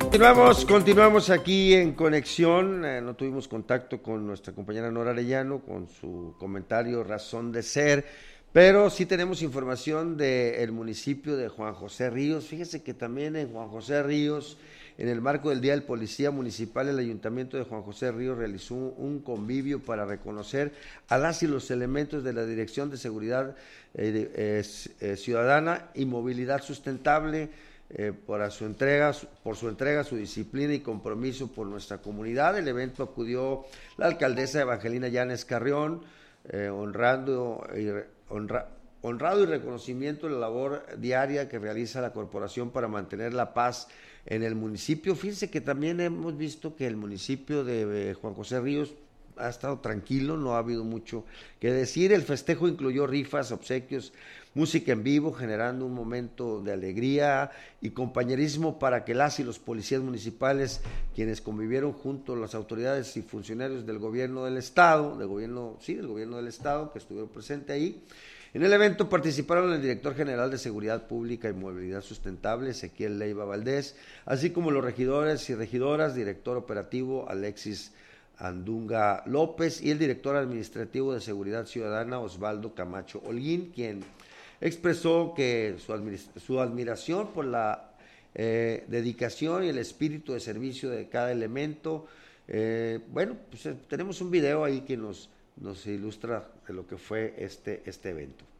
Continuamos aquí en Conexión. No tuvimos contacto con nuestra compañera Nora Arellano con su comentario Razón de Ser, pero sí tenemos información del municipio de Juan José Ríos. Fíjese que también en Juan José Ríos, en el marco del Día del Policía Municipal, el Ayuntamiento de Juan José Ríos realizó un convivio para reconocer a las y los elementos de la Dirección de Seguridad Ciudadana y Movilidad Sustentable por su entrega, su disciplina y compromiso por nuestra comunidad. El evento acudió la alcaldesa Evangelina Llanes Carrión, honrado y reconocimiento de la labor diaria que realiza la corporación para mantener la paz en el municipio. Fíjense que también hemos visto que el municipio de Juan José Ríos ha estado tranquilo, no ha habido mucho que decir. El festejo incluyó rifas, obsequios, música en vivo, generando un momento de alegría y compañerismo para que las y los policías municipales, quienes convivieron junto a las autoridades y funcionarios del gobierno del estado, del gobierno del estado, que estuvieron presentes ahí. En el evento participaron el director general de Seguridad Pública y Movilidad Sustentable, Ezequiel Leiva Valdés, así como los regidores y regidoras, director operativo Alexis Andunga López y el director administrativo de Seguridad Ciudadana Osvaldo Camacho Holguín, quien expresó que su admiración por la dedicación y el espíritu de servicio de cada elemento. Tenemos un video ahí que nos ilustra de lo que fue este evento.